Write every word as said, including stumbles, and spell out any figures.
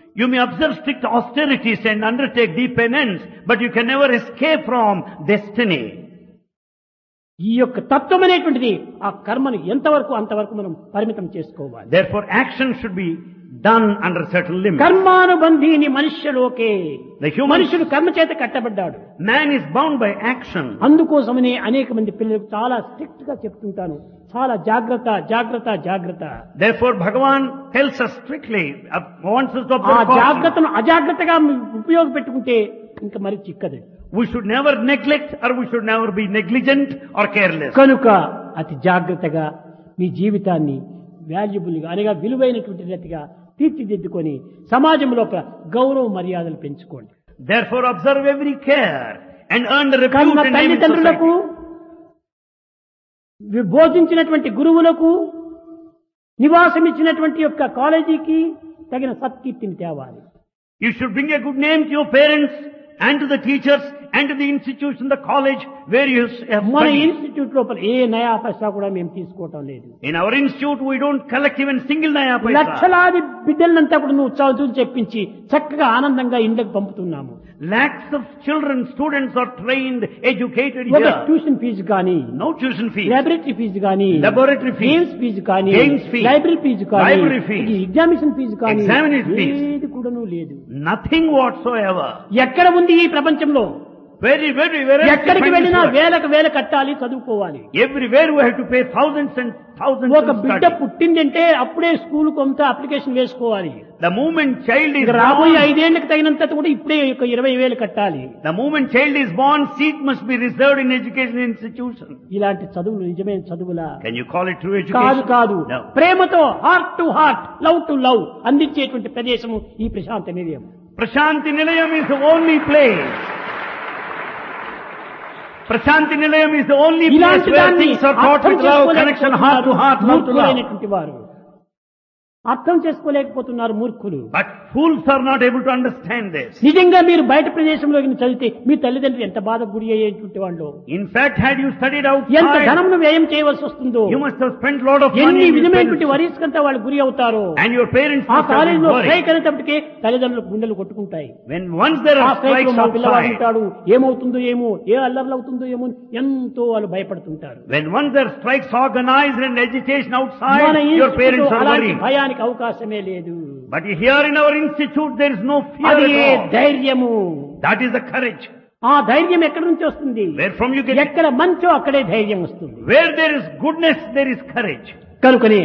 You may observe strict austerities and undertake deep penance, but you can never escape from destiny. ఈ యొక్క తత్వం అనేటువంటిది ఆ కర్మను ఎంతవరకు అంతవరకు మనం పరిమితం చేసుకోవాలి. Therefore, action should be done under certain limits. కర్మానుబంధీని మనుష్యలోకే, The human మనుషుడు కర్మ చేత కట్టబడ్డాడు. man is bound by action. అందుకోసమనే అనేక మంది పిల్లలకు చాలా స్ట్రిక్ట్ గా చెప్తుంటాను, చాలా జాగ్రత్త జాగ్రత్త జాగ్రత్త. Therefore, Bhagavan tells us strictly, uh, wants us to ఆ observe caution. జాగ్రత్తను అజాగ్రత్తగా ఉపయోగపెట్టుకుంటే ఇంకా మరి చిక్కదు. We should never neglect or we should never be negligent or careless. కనుక అతి జాగ్రత్తగా మీ జీవితాన్ని వాల్యుబుల్ గా అనగా విలువైనటువంటి రీతిగా తీర్చిదిద్దుకొని సమాజం లోపల గౌరవ మర్యాదలు పెంచుకోండి. Therefore, observe every care and earn the repute కన్న and name in తల్లిదండ్రులకు, society. బోధించినటువంటి గురువులకు, నివాసం ఇచ్చినటువంటి యొక్క కాలేజీకి తగిన సత్కీర్తిని తేవాలి. You should bring a good name to your parents and to the teachers and to the institution, the college where you have మన studied. ఇన్స్టిట్యూట్ లోపల ఏ నయా పైసా కూడా మేము తీసుకోవటం లేదు. In our institute, we don't collect even single naya paisa. లక్షలాది బిడ్డలంతా కూడా నువ్వు చదువులు చెప్పించి చక్కగా ఆనందంగా ఇంటికి పంపుతున్నాము. Lakhs of children, students are trained, educated ఒక here. ట్యూషన్ ఫీజు కానీ, No tuition fees. Laboratory fee కానీ, Laboratory fees. గేమ్స్ ఫీజు కానీ, Games fees. లైబ్రరీ ఫీజు కానీ, Library fees. ఎగ్జామినేషన్ ఫీజు కానీ Examination fees. ఏది కూడాను లేదు. Nothing whatsoever. ఎక్కడ ఉంది ఈ ప్రపంచంలో? Very, very, very. ఎక్కడికి వెళ్ళినా వేలకు వేల కట్టాలి, చదువుకోవాలి. Everywhere we have to pay thousands and thousands ఒక to బిడ్డ study. పుట్టిందంటే అప్పుడే స్కూల్ కొంత అప్లికేషన్ వేసుకోవాలి. The moment child is ఇక రాబోయే born, ఐదేళ్లకు తగినంత కూడా ఇప్పుడే ఒక ఇరవై వేలు కట్టాలి. the moment child is born, seat must be reserved in education institution. ఇలాంటి చదువులు నిజమైన చదువులా? Can you call it true కాదు education? కాదు. No. ప్రేమతో heart to heart, love to love అందించేటువంటి ప్రదేశము ఈ ప్రశాంత నిలయం. Prashanti Nilayam is the only place. Prashanti Nilayam is the only place ఇలాంటి where దాన్ని things are taught అర్థం with love, connection, heart to heart, love to love. మూర్ఖులైనటువంటి వారు అర్థం చేసుకోలేకపోతున్నారు మూర్ఖులు. But fools are not able to understand this. నిజంగా మీరు బయట ప్రదేశంలో చదివితే మీ తల్లిదండ్రులు ఎంత బాధ గురి అయ్యేటువంటి వాళ్ళు, In fact, had you studied ఎంత outside, ధనమును వ్యయం చేయవలసి వస్తుందో, you must have spent lot of money ఎన్ని in your విధమైనటువంటి parents. వరీస్కంతా వాళ్ళు గురి అవుతారో. And your parents ఆ must have been కాలేజీలో worried. స్ట్రైక్ అనేటప్పటికే తల్లిదండ్రులకు గుండెలు కొట్టుకుంటాయి. When once there ఆ are స్ట్రైక్ లో strikes మా పిల్లవాడు outside, ఉంటాడు, ఏమవుతుందో ఏమో, ఏ అల్లర్లు అవుతుందో ఏమో అని ఎంతో వాళ్ళు భయపడుతుంటారు. when once there are strikes organized and agitation outside, మన your parents ఇన్స్టిట్యూట్ are అలాంటి worried. భయానికి అవకాశమే లేదు. But here in our institute, there is no fear అది at all. ధైర్యము. That is the courage. ఆ ధైర్యం ఎక్కడి నుంచి వస్తుంది? Where from you get it? ఎక్కడ మంచో అక్కడే ధైర్యం వస్తుంది. Where there is goodness, there is courage. కనుకనే